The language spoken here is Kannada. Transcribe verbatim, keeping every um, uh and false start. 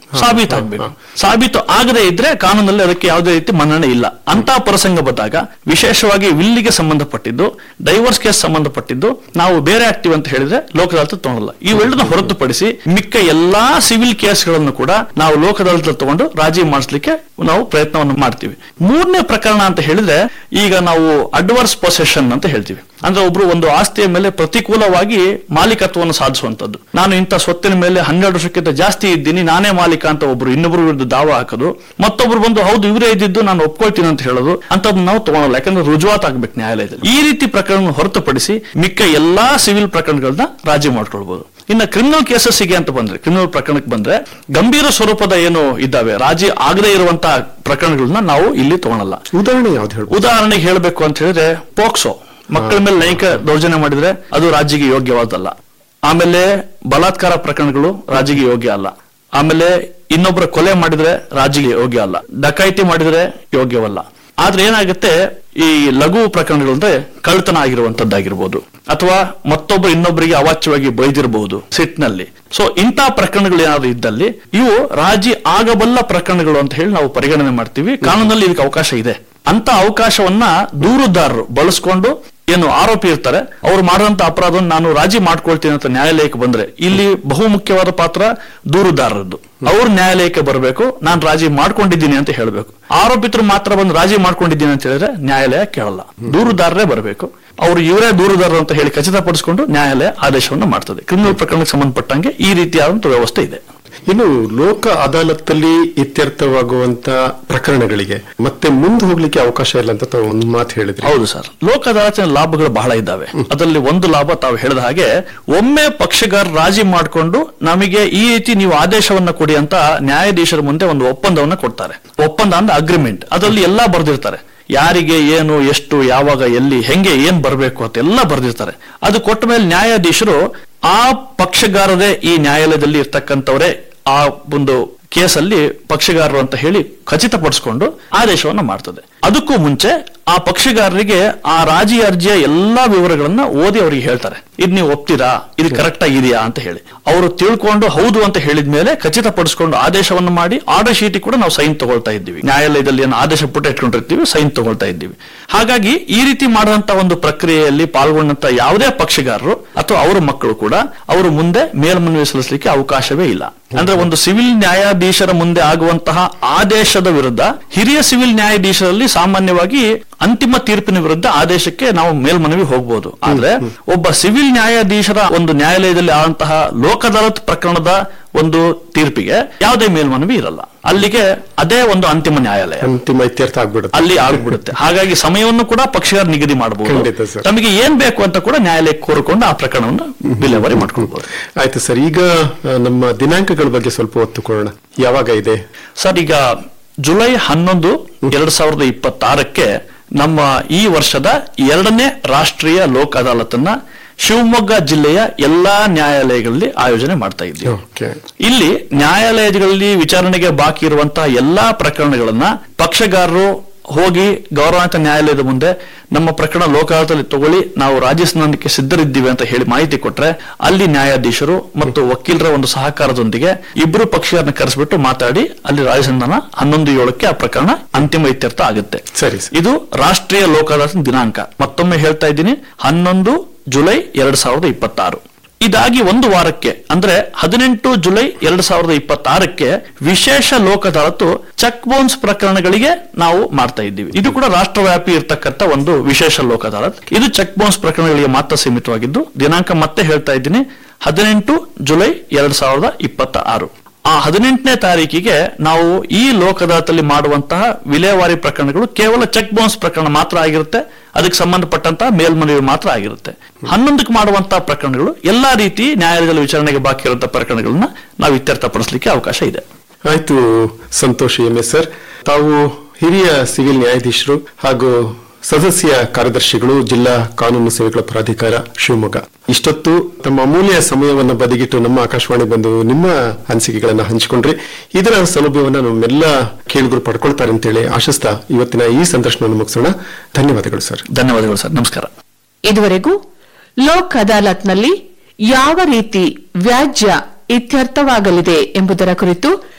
ಸಾಬೀತಾಗಬೇಕು. ಸಾಬೀತು ಆಗದೇ ಇದ್ರೆ ಕಾನೂನಲ್ಲಿ ಅದಕ್ಕೆ ಯಾವುದೇ ರೀತಿ ಮನ್ನಣೆ ಇಲ್ಲ. ಅಂತ ಪ್ರಸಂಗ ಬಂದಾಗ ವಿಶೇಷವಾಗಿ ವಿಲ್ಲಿಗೆ ಸಂಬಂಧಪಟ್ಟಿದ್ದು, ಡೈವರ್ಸ್ ಕೇಸ್ ಸಂಬಂಧಪಟ್ಟಿದ್ದು ನಾವು ಬೇರೆ ಆಗ್ತೀವಿ ಅಂತ ಹೇಳಿದ್ರೆ ಲೋಕ ಅದಾಲತ್ ತಗೊಳ್ಳಲ್ಲ. ಇವೆಲ್ಲದನ್ನ ಹೊರತುಪಡಿಸಿ ಮಿಕ್ಕ ಎಲ್ಲಾ ಸಿವಿಲ್ ಕೇಸ್ಗಳನ್ನು ಕೂಡ ನಾವು ಲೋಕ ಅದಾಲತ್ ತಗೊಂಡು ರಾಜಿ ಮಾಡಿಸ್ಲಿಕ್ಕೆ ನಾವು ಪ್ರಯತ್ನವನ್ನು ಮಾಡ್ತೀವಿ. ಮೂರನೇ ಪ್ರಕರಣ ಅಂತ ಹೇಳಿದ್ರೆ ಈಗ ನಾವು ಅಡ್ವರ್ಸ್ ಪೊಸೆಷನ್ ಅಂತ ಹೇಳ್ತೀವಿ. ಅಂದ್ರೆ ಒಬ್ರು ಒಂದು ಆಸ್ತಿಯ ಮೇಲೆ ಪ್ರತಿಕೂಲವಾಗಿ ಮಾಲೀಕತ್ವವನ್ನು ಸಾಧಿಸುವಂತದ್ದು. ನಾನು ಇಂಥ ಸ್ವತ್ತಿನ ಮೇಲೆ ಹನ್ನೆರಡು ವರ್ಷಕ್ಕಿಂತ ಜಾಸ್ತಿ ಇದ್ದೀನಿ, ನಾನೇ ಮಾಲೀಕ ಅಂತ ಒಬ್ರು ಇನ್ನೊಬ್ರು ವಿರುದ್ಧ ದಾವ ಹಾಕೋದು, ಮತ್ತೊಬ್ರು ಬಂದು ಹೌದು ಇವರೇ ಇದ್ದಿದ್ದು ನಾನು ಒಪ್ಕೊಳ್ತೀನಿ ಅಂತ ಹೇಳೋದು, ಅಂತದನ್ನ ನಾವು ತಗೊಳ್ಳಲ್ಲ. ಯಾಕಂದ್ರೆ ರುಜುವಾತ್ ಆಗ್ಬೇಕು ನ್ಯಾಯಾಲಯದಲ್ಲಿ. ಈ ರೀತಿ ಪ್ರಕರಣ ಹೊರತುಪಡಿಸಿ ಮಿಕ್ಕ ಎಲ್ಲಾ ಸಿವಿಲ್ ಪ್ರಕರಣಗಳನ್ನ ರಾಜಿ ಮಾಡ್ಕೊಳ್ಬಹುದು. ಇನ್ನು ಕ್ರಿಮಿನಲ್ ಕೇಸಸ್ಗೆ ಅಂತ ಬಂದ್ರೆ, ಕ್ರಿಮಿನಲ್ ಪ್ರಕರಣಕ್ಕೆ ಬಂದ್ರೆ ಗಂಭೀರ ಸ್ವರೂಪದ ಏನು ಇದ್ದಾವೆ ರಾಜಿ ಆಗದೇ ಇರುವಂತಹ ಪ್ರಕರಣಗಳನ್ನ ನಾವು ಇಲ್ಲಿ ತಗೊಳ್ಳಲ್ಲ. ಉದಾಹರಣೆ ಯಾವ್ದು ಹೇಳಿ? ಉದಾಹರಣೆಗೆ ಹೇಳಬೇಕು ಅಂತ ಹೇಳಿದ್ರೆ ಪೋಕ್ಸೋ, ಮಕ್ಕಳ ಮೇಲೆ ಲೈಂಗಿಕ ದೌರ್ಜನ್ಯ ಮಾಡಿದ್ರೆ ಅದು ರಾಜಿಗೆ ಯೋಗ್ಯವಾದಲ್ಲ. ಆಮೇಲೆ ಬಲಾತ್ಕಾರ ಪ್ರಕರಣಗಳು ರಾಜಿಗೆ ಯೋಗ್ಯ ಅಲ್ಲ. ಆಮೇಲೆ ಇನ್ನೊಬ್ಬರ ಕೊಲೆ ಮಾಡಿದ್ರೆ ರಾಜಿಗೆ ಯೋಗ್ಯ ಅಲ್ಲ. ಡಕಾಯಿತಿ ಮಾಡಿದ್ರೆ ಯೋಗ್ಯವಲ್ಲ. ಆದ್ರೆ ಏನಾಗುತ್ತೆ, ಈ ಲಘು ಪ್ರಕರಣಗಳು ಅಂದ್ರೆ ಕಳ್ಳತನ ಆಗಿರುವಂತದ್ದಾಗಿರ್ಬೋದು, ಅಥವಾ ಮತ್ತೊಬ್ಬರು ಇನ್ನೊಬ್ಬರಿಗೆ ಅವಾಚ್ಯವಾಗಿ ಬೈದಿರಬಹುದು ಸಿಟ್ನಲ್ಲಿ. ಸೊ ಇಂತಹ ಪ್ರಕರಣಗಳು ಏನಾದ್ರು ಇದ್ದಲ್ಲಿ ಇವು ರಾಜಿ ಆಗಬಲ್ಲ ಪ್ರಕರಣಗಳು ಅಂತ ಹೇಳಿ ನಾವು ಪರಿಗಣನೆ ಮಾಡ್ತೀವಿ. ಕಾನೂನಲ್ಲಿ ಇದಕ್ಕೆ ಅವಕಾಶ ಇದೆ. ಅಂತ ಅವಕಾಶವನ್ನ ದೂರುದಾರರು ಬಳಸ್ಕೊಂಡು, ಏನು ಆರೋಪಿ ಇರ್ತಾರೆ ಅವರು ಮಾಡುವಂತ ಅಪರಾಧವನ್ನು ನಾನು ರಾಜಿ ಮಾಡ್ಕೊಳ್ತೀನಿ ಅಂತ ನ್ಯಾಯಾಲಯಕ್ಕೆ ಬಂದ್ರೆ, ಇಲ್ಲಿ ಬಹು ಮುಖ್ಯವಾದ ಪಾತ್ರ ದೂರುದಾರರದ್ದು. ಅವ್ರು ನ್ಯಾಯಾಲಯಕ್ಕೆ ಬರಬೇಕು, ನಾನು ರಾಜಿ ಮಾಡ್ಕೊಂಡಿದ್ದೀನಿ ಅಂತ ಹೇಳಬೇಕು. ಆರೋಪಿತರು ಮಾತ್ರ ಬಂದು ರಾಜಿ ಮಾಡ್ಕೊಂಡಿದ್ದೀನಿ ಅಂತ ಹೇಳಿದ್ರೆ ನ್ಯಾಯಾಲಯ ಕೇಳಲ್ಲ, ದೂರುದಾರರೇ ಬರಬೇಕು. ಅವರು ಇವರೇ ದೂರುದಾರರು ಅಂತ ಹೇಳಿ ಖಚಿತಪಡಿಸಿಕೊಂಡು ನ್ಯಾಯಾಲಯ ಆದೇಶವನ್ನು ಮಾಡ್ತದೆ. ಕ್ರಿಮಿನಲ್ ಪ್ರಕರಣಕ್ಕೆ ಸಂಬಂಧಪಟ್ಟಂಗೆ ಈ ರೀತಿಯಾದಂತಹ ವ್ಯವಸ್ಥೆ ಇದೆ. ಇನ್ನು ಲೋಕ ಅದಾಲತ್ತಲ್ಲಿ ಇತ್ಯರ್ಥವಾಗುವಂತ ಪ್ರಕರಣಗಳಿಗೆ ಮತ್ತೆ ಮುಂದೆ ಹೋಗ್ಲಿಕ್ಕೆ ಅವಕಾಶ ಇಲ್ಲ ಅಂತ ತಾವು ಒಂದು ಮಾತು ಹೇಳಿದ್ರಿ. ಹೌದು ಸರ್, ಲೋಕ ಅದಾಲತ್ತಿನ ಲಾಭಗಳು ಬಹಳ ಇದ್ದಾವೆ. ಅದರಲ್ಲಿ ಒಂದು ಲಾಭ ತಾವು ಹೇಳಿದ ಹಾಗೆ, ಒಮ್ಮೆ ಪಕ್ಷಗಾರ ರಾಜಿ ಮಾಡಿಕೊಂಡು ನಮಗೆ ಈ ರೀತಿ ನೀವು ಆದೇಶವನ್ನ ಕೊಡಿ ಅಂತ ನ್ಯಾಯಾಧೀಶರ ಮುಂದೆ ಒಂದು ಒಪ್ಪಂದವನ್ನ ಕೊಡ್ತಾರೆ. ಒಪ್ಪಂದ ಅಂದ್ರೆ ಅಗ್ರಿಮೆಂಟ್. ಅದರಲ್ಲಿ ಎಲ್ಲಾ ಬರ್ದಿರ್ತಾರೆ, ಯಾರಿಗೆ ಏನು ಎಷ್ಟು ಯಾವಾಗ ಎಲ್ಲಿ ಹೆಂಗೆ ಏನ್ ಬರಬೇಕು ಅಂತ ಎಲ್ಲ ಬರ್ದಿರ್ತಾರೆ. ಅದು ಕೊಟ್ಟ ಮೇಲೆ ನ್ಯಾಯಾಧೀಶರು ಆ ಪಕ್ಷಗಾರರೇ ಈ ನ್ಯಾಯಾಲಯದಲ್ಲಿ ಇರ್ತಕ್ಕಂಥವರೇ ಆ ಒಂದು ಕೇಸಲ್ಲಿ ಪಕ್ಷಗಾರರು ಅಂತ ಹೇಳಿ ಖಚಿತಪಡಿಸಿಕೊಂಡು ಆದೇಶವನ್ನ ಮಾಡ್ತದೆ. ಅದಕ್ಕೂ ಮುಂಚೆ ಆ ಪಕ್ಷಗಾರರಿಗೆ ಆ ರಾಜಿ ಅರ್ಜಿಯ ಎಲ್ಲಾ ವಿವರಗಳನ್ನ ಓದಿ ಅವರಿಗೆ ಹೇಳ್ತಾರೆ, ಇದು ನೀವು ಒಪ್ತೀರಾ, ಇದು ಕರೆಕ್ಟ್ ಆಗಿದೆಯಾ ಅಂತ ಹೇಳಿ. ಅವರು ತಿಳ್ಕೊಂಡು ಹೌದು ಅಂತ ಹೇಳಿದ ಮೇಲೆ ಖಚಿತಪಡಿಸಿಕೊಂಡು ಆದೇಶವನ್ನು ಮಾಡಿ ಆರ್ಡರ್ ಶೀಟ್ ಕೂಡ ನಾವು ಸೈನ್ ತಗೊಳ್ತಾ ಇದ್ದೀವಿ. ನ್ಯಾಯಾಲಯದಲ್ಲಿ ಏನು ಆದೇಶ ಪುಟ ಇಟ್ಕೊಂಡಿರ್ತೀವಿ, ಸೈನ್ ತಗೊಳ್ತಾ ಇದ್ದೀವಿ. ಹಾಗಾಗಿ ಈ ರೀತಿ ಮಾಡುವಂತ ಒಂದು ಪ್ರಕ್ರಿಯೆಯಲ್ಲಿ ಪಾಲ್ಗೊಂಡಂತ ಯಾವುದೇ ಪಕ್ಷಗಾರರು ಅಥವಾ ಅವರ ಮಕ್ಕಳು ಕೂಡ ಅವರು ಮುಂದೆ ಮೇಲ್ಮನವಿ ಸಲ್ಲಿಸಲಿಕ್ಕೆ ಅವಕಾಶವೇ ಇಲ್ಲ. ಅಂದ್ರೆ ಒಂದು ಸಿವಿಲ್ ನ್ಯಾಯಾಧೀಶರ ಮುಂದೆ ಆಗುವಂತಹ ಆದೇಶದ ವಿರುದ್ಧ ಹಿರಿಯ ಸಿವಿಲ್ ನ್ಯಾಯಾಧೀಶರಲ್ಲಿ ಸಾಮಾನ್ಯವಾಗಿ ಅಂತಿಮ ತೀರ್ಪಿನ ವಿರುದ್ಧ ಆದೇಶಕ್ಕೆ ನಾವು ಮೇಲ್ಮನವಿ ಹೋಗಬಹುದು. ಆದ್ರೆ ಒಬ್ಬ ಸಿವಿಲ್ ನ್ಯಾಯಾಧೀಶರ ಒಂದು ನ್ಯಾಯಾಲಯದಲ್ಲಿ ಆದಂತಹ ಲೋಕ ಅದಾಲತ್ ಪ್ರಕರಣದ ಒಂದು ತೀರ್ಪಿಗೆ ಯಾವುದೇ ಮೇಲ್ಮನವಿ ಇರಲ್ಲ. ಅಲ್ಲಿಗೆ ಅದೇ ಒಂದು ಅಂತಿಮ ನ್ಯಾಯಾಲಯ, ಅಂತಿಮ ಇತ್ಯರ್ಥ ಆಗ್ಬಿಡುತ್ತೆ, ಅಲ್ಲಿ ಆಗ್ಬಿಡುತ್ತೆ. ಹಾಗಾಗಿ ಸಮಯವನ್ನು ಕೂಡ ಪಕ್ಷಗಾರ ನಿಗದಿ ಮಾಡಬಹುದು. ತಮಗೆ ಏನ್ ಬೇಕು ಅಂತ ಕೂಡ ನ್ಯಾಯಾಲಯಕ್ಕೆ ಕೋರಿಕೊಂಡು ಆ ಪ್ರಕರಣವನ್ನು ವಿಲೇವಾರಿ ಮಾಡ್ಕೊಳ್ಬಹುದು. ಆಯ್ತು ಸರ್, ಈಗ ನಮ್ಮ ದಿನಾಂಕಗಳ ಬಗ್ಗೆ ಸ್ವಲ್ಪ ಹೊತ್ತು ಕೊಡೋಣ. ಯಾವಾಗ ಇದೆ ಸರ್? ಈಗ ಜುಲೈ ಹನ್ನೊಂದು ಎರಡ್ ಸಾವಿರದ ಇಪ್ಪತ್ತಾರಕ್ಕೆ ನಮ್ಮ ಈ ವರ್ಷದ ಎರಡನೇ ರಾಷ್ಟ್ರೀಯ ಲೋಕ ಅದಾಲತನ್ನ ಶಿವಮೊಗ್ಗ ಜಿಲ್ಲೆಯ ಎಲ್ಲಾ ನ್ಯಾಯಾಲಯಗಳಲ್ಲಿ ಆಯೋಜನೆ ಮಾಡ್ತಾ ಇದ್ದೀವಿ. ಇಲ್ಲಿ ನ್ಯಾಯಾಲಯಗಳಲ್ಲಿ ವಿಚಾರಣೆಗೆ ಬಾಕಿ ಇರುವಂತಹ ಎಲ್ಲಾ ಪ್ರಕರಣಗಳನ್ನ ಪಕ್ಷಗಾರರು ಹೋಗಿ ಗೌರವಾನ್ವಿತ ನ್ಯಾಯಾಲಯದ ಮುಂದೆ ನಮ್ಮ ಪ್ರಕರಣ ಲೋಕ ಅದಾಲತ್ನಲ್ಲಿ ತಗೊಳ್ಳಿ, ನಾವು ರಾಜಿ ಸಂಧಾನಕ್ಕೆ ಸಿದ್ಧರಿದ್ದೀವಿ ಅಂತ ಹೇಳಿ ಮಾಹಿತಿ ಕೊಟ್ರೆ, ಅಲ್ಲಿ ನ್ಯಾಯಾಧೀಶರು ಮತ್ತು ವಕೀಲರ ಒಂದು ಸಹಕಾರದೊಂದಿಗೆ ಇಬ್ಬರು ಪಕ್ಷಗಾರನ ಕರೆಸಿಬಿಟ್ಟು ಮಾತಾಡಿ ಅಲ್ಲಿ ರಾಜಿ ಸಂಧಾನ ಹನ್ನೊಂದು ಏಳಕ್ಕೆ ಆ ಪ್ರಕರಣ ಅಂತಿಮ ಇತ್ಯರ್ಥ ಆಗುತ್ತೆ. ಸರಿ, ಇದು ರಾಷ್ಟ್ರೀಯ ಲೋಕ ಅದಾಲತ್ ದಿನಾಂಕ. ಮತ್ತೊಮ್ಮೆ ಹೇಳ್ತಾ ಇದ್ದೀನಿ, ಹನ್ನೊಂದು ಜುಲೈ ಎರಡ್ ಸಾವಿರದ ಇಪ್ಪತ್ತಾರು. ಇದಾಗಿ ಒಂದು ವಾರಕ್ಕೆ ಅಂದ್ರೆ ಹದಿನೆಂಟು ಜುಲೈ ಎರಡ್ ಸಾವಿರದ ಇಪ್ಪತ್ತಾರಕ್ಕೆ ವಿಶೇಷ ಲೋಕ ಅದಾಲತ್ತು ಚೆಕ್ ಬೌನ್ಸ್ ಪ್ರಕರಣಗಳಿಗೆ ನಾವು ಮಾಡ್ತಾ ಇದ್ದೀವಿ. ಇದು ಕೂಡ ರಾಷ್ಟ್ರವ್ಯಾಪಿ ಇರತಕ್ಕಂತ ಒಂದು ವಿಶೇಷ ಲೋಕ ಅದಾಲತ್. ಇದು ಚೆಕ್ ಬೌನ್ಸ್ ಪ್ರಕರಣಗಳಿಗೆ ಮಾತ್ರ ಸೀಮಿತವಾಗಿದ್ದು, ದಿನಾಂಕ ಮತ್ತೆ ಹೇಳ್ತಾ ಇದ್ದೀನಿ, ಹದಿನೆಂಟು ಜುಲೈ ಎರಡ್ ಸಾವಿರದ ಇಪ್ಪತ್ತ ಆರು. ಆ ಹದಿನೆಂಟನೇ ತಾರೀಕಿಗೆ ನಾವು ಈ ಲೋಕ ಅದಾಲತ್ನಲ್ಲಿ ಮಾಡುವಂತಹ ವಿಲೇವಾರಿ ಪ್ರಕರಣಗಳು ಕೇವಲ ಚೆಕ್ ಬೌನ್ಸ್ ಪ್ರಕರಣ ಮಾತ್ರ ಆಗಿರುತ್ತೆ. ಅದಕ್ಕೆ ಸಂಬಂಧಪಟ್ಟಂತಹ ಮೇಲ್ಮನವಿ ಮಾತ್ರ ಆಗಿರುತ್ತೆ. ಹನ್ನೊಂದಕ್ಕೆ ಮಾಡುವಂತಹ ಪ್ರಕರಣಗಳು ಎಲ್ಲಾ ರೀತಿ ನ್ಯಾಯಾಲಯದಲ್ಲಿ ವಿಚಾರಣೆಗೆ ಬಾಕಿ ಇರುವಂತಹ ಪ್ರಕರಣಗಳನ್ನ ನಾವು ಇತ್ಯರ್ಥಪಡಿಸಲಿಕ್ಕೆ ಅವಕಾಶ ಇದೆ. ಆಯ್ತು, ಸಂತೋಷ್ ಎಂ ಎಸ್ ಸರ್. ತಾವು ಹಿರಿಯ ಸಿವಿಲ್ ನ್ಯಾಯಾಧೀಶರು ಹಾಗೂ ಸದಸ್ಯ ಕಾರ್ಯದರ್ಶಿಗಳು, ಜಿಲ್ಲಾ ಕಾನೂನು ಸೇವೆಗಳ ಪ್ರಾಧಿಕಾರ ಶಿವಮೊಗ್ಗ. ಇಷ್ಟೊತ್ತು ತಮ್ಮ ಅಮೂಲ್ಯ ಸಮಯವನ್ನು ಬದಿಗಿಟ್ಟು ನಮ್ಮ ಆಕಾಶವಾಣಿ ಬಂದು ನಿಮ್ಮ ಅನಿಸಿಕೆಗಳನ್ನ ಹಂಚಿಕೊಂಡ್ರಿ. ಇದರ ಸೌಲಭ್ಯವನ್ನ ನಮ್ಮೆಲ್ಲ ಕೇಳುಗರು ಪಡ್ಕೊಳ್ತಾರೆ ಅಂತೇಳಿ ಆಶಿಸ್ತಾ ಇವತ್ತಿನ ಈ ಸಂದರ್ಶನವನ್ನು ಮುಗಿಸೋಣ. ಧನ್ಯವಾದಗಳು ಸರ್. ಧನ್ಯವಾದಗಳು ಸರ್. ನಮಸ್ಕಾರ. ಇದುವರೆಗೂ ಲೋಕ್ ಅದಾಲತ್ನಲ್ಲಿ ಯಾವ ರೀತಿ ವ್ಯಾಜ್ಯ ಇತ್ಯರ್ಥವಾಗಲಿದೆ ಎಂಬುದರ ಕುರಿತು